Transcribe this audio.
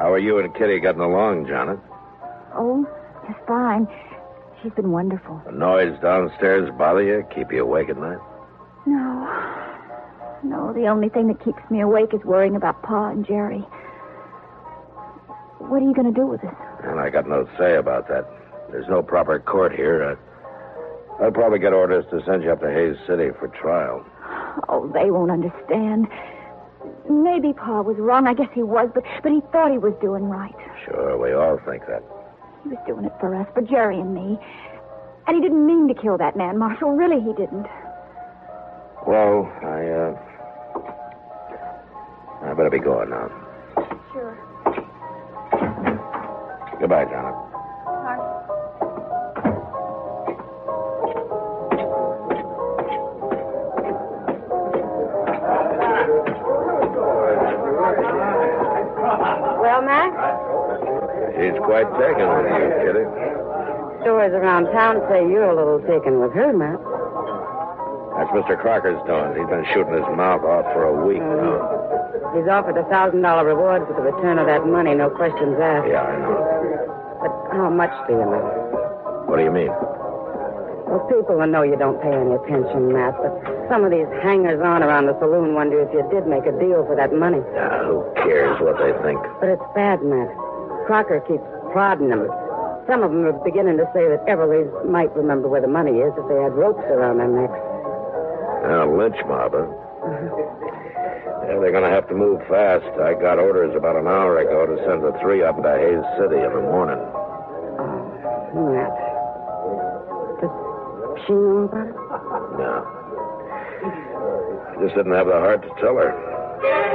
How are you and Kitty getting along, Janet? Oh, just fine. She's been wonderful. The noise downstairs bother you? Keep you awake at night? No, the only thing that keeps me awake is worrying about Pa and Jerry. What are you going to do with us? And I got no say about that. There's no proper court here. I'll probably get orders to send you up to Hayes City for trial. Oh, they won't understand. Maybe Pa was wrong. I guess he was, but he thought he was doing right. Sure, we all think that. He was doing it for us, for Jerry and me. And he didn't mean to kill that man, Marshal. Really, he didn't. Well, I better be going now. Sure. Goodbye, Janet. Well, Mac? She's quite taken with you, Kitty. Stories around town say you're a little taken with her, Mac. That's Mr. Crocker's doing. He's been shooting his mouth off for a week now. He's offered a $1,000 reward for the return of that money, no questions asked. Yeah, I know. But how much do you know? What do you mean? Well, people will know you don't pay any attention, Matt, but some of these hangers-on around the saloon wonder if you did make a deal for that money. Who cares what they think? But it's bad, Matt. Crocker keeps prodding them. Some of them are beginning to say that Everly's might remember where the money is if they had ropes around their necks. Lynch mob, huh? Yeah, they're going to have to move fast. I got orders about an hour ago to send the 3 up to Hayes City in the morning. Oh, Matt. Does she know about it? No. I just didn't have the heart to tell her.